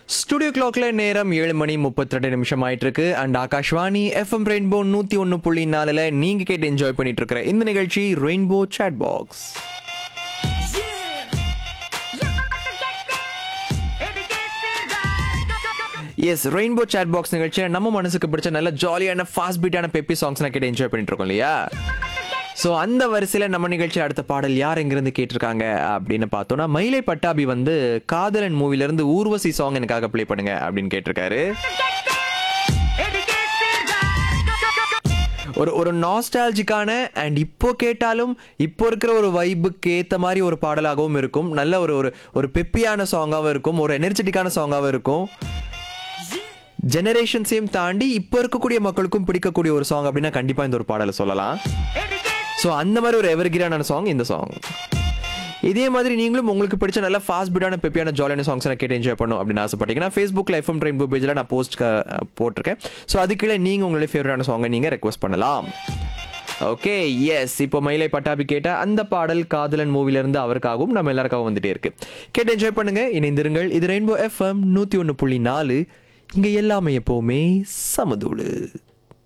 Studio கிளாக்ல நேரம் 7:32 ஆயிட்டு இருக்கு. அண்ட் ஆகாஷ்வாணி எஃப்எம் ரெயின்போ 101.4 நீங்க கேட்டு என்ஜாய் பண்ணிட்டு இருக்கிற இந்த நிகழ்ச்சி rainbow chat box. S, rainbow chat box நிகழ்ச்சியை நம்ம மனசுக்கு பிடிச்ச நல்ல ஜாலியான ஃபாஸ்ட் பீட்டான பெப்பி சாங்ஸ்லாம் கேட்டு என்ஜாய் பண்ணிட்டு இருக்கோம் இல்லையா? ஸோ அந்த வரிசையில் நம்ம நிகழ்ச்சி அடுத்த பாடல் யார் எங்கிருந்து கேட்டிருக்காங்க அப்படின்னு பார்த்தோம்னா, மயிலை பட்டாபி வந்து காதலன் மூவிலேருந்து ஊர்வசி சாங் எனக்காக ப்ளே பண்ணுங்க அப்படின்னு கேட்டிருக்காரு. ஒரு நாஸ்டாலஜிக்கான அண்ட் இப்போ கேட்டாலும் இப்போ இருக்கிற ஒரு வைபுக்கு ஏற்ற மாதிரி ஒரு பாடலாகவும் இருக்கும். நல்ல ஒரு பெப்பியான சாங்காகவும் இருக்கும், ஒரு எனர்ஜெட்டிக்கான சாங்காகவும் இருக்கும். ஜெனரேஷன்ஸையும் தாண்டி இப்போ இருக்கக்கூடிய மக்களுக்கும் பிடிக்கக்கூடிய ஒரு சாங் அப்படின்னா கண்டிப்பாக இந்த ஒரு பாடலை சொல்லலாம். ஸோ அந்த மாதிரி ஒரு எவர்கிரான சாங் இந்த சாங். இதே மாதிரி நீங்களும் உங்களுக்கு பிடிச்ச நல்ல ஃபாஸ்ட் பீட்டான பெப்பியான ஜாலியான சாங்ஸ் கேட்டு என்ஜாய் பண்ணணும் அப்படின்னு ஆசைப்பட்டீங்கன்னா ஃபேஸ்புக்கில் எஃப்எம் ரெயின்போ பேஜில் நான் போஸ்ட் போட்டிருக்கேன். ஸோ அதுக்குள்ளே நீங்கள் உங்களுடைய ஃபேவரட்டான சாங்கை நீங்கள் ரெக்வஸ்ட் பண்ணலாம். ஓகே, எஸ், இப்போ மயிலை பட்டாபி கேட்ட அந்த பாடல் காதலன் மூவிலேருந்து அவருக்காகவும் நம்ம எல்லாருக்காகவும் வந்துட்டே இருக்கு. கேட்டு என்ஜாய் பண்ணுங்க, இணைந்திருங்கள். இது ரெயின்போ எஃப்எம் 101.4. இங்கே எல்லாமே எப்போவுமே சமதூளு.